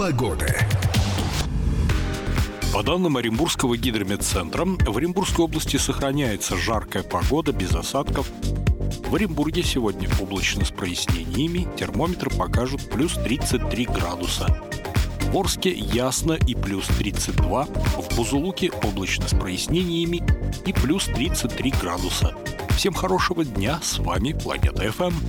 Погода. По данным Оренбургского гидрометцентра, в Оренбургской области сохраняется жаркая погода без осадков. В Оренбурге сегодня облачно с прояснениями, термометр покажет плюс 33 градуса. В Орске ясно и плюс 32, в Бузулуке облачно с прояснениями и плюс 33 градуса. Всем хорошего дня, с вами Планета ФМ.